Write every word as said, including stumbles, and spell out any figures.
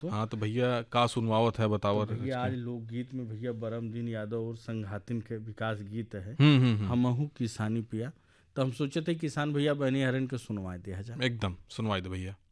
हाँ तो भैया का सुनवावत है तो बताओ। भैया आज लोकगीत में भैया बरमदीन यादव और संघातिन के विकास गीत है हम्म हम्म हम्म हमहू किसानी पिया। तो हम सोचे थे किसान भैया बहनी हरन के सुनवा दिया जाए। एकदम सुनवाई दो भैया।